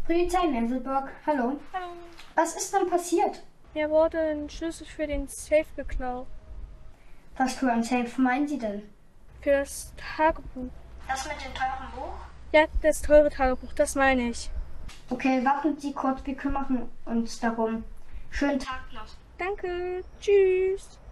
Polizei Menselburg, hallo. Hallo. Was ist denn passiert? Mir wurde ein Schlüssel für den Safe geklaut. Was für ein Safe meinen Sie denn? Für das Tagebuch. Das mit dem teuren Buch? Ja, das teure Tagebuch, das meine ich. Okay, warten Sie kurz, wir kümmern uns darum. Schönen Tag noch. Danke. Tschüss.